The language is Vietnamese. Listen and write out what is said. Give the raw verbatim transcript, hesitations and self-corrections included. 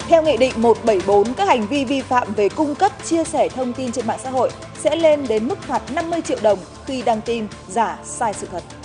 Theo Nghị định một trăm bảy mươi bốn, các hành vi vi phạm về cung cấp, chia sẻ thông tin trên mạng xã hội sẽ lên đến mức phạt năm mươi triệu đồng khi đăng tin giả sai sự thật.